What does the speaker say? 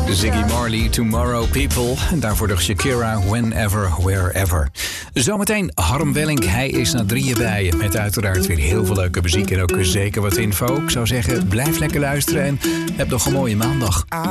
Ziggy Marley, Tomorrow People. En daarvoor de Shakira, Whenever, Wherever. Zometeen Harm Welling, hij is na 3 bij je. Met uiteraard weer heel veel leuke muziek en ook zeker wat info. Ik zou zeggen, blijf lekker luisteren en heb nog een mooie maandag.